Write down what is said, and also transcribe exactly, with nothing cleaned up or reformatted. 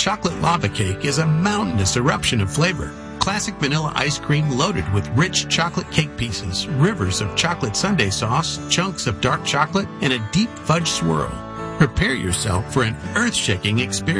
chocolate lava cake is a mountainous eruption of flavor. Classic vanilla ice cream loaded with rich chocolate cake pieces, rivers of chocolate sundae sauce, chunks of dark chocolate, and a deep fudge swirl. Prepare yourself for an earth-shaking experience.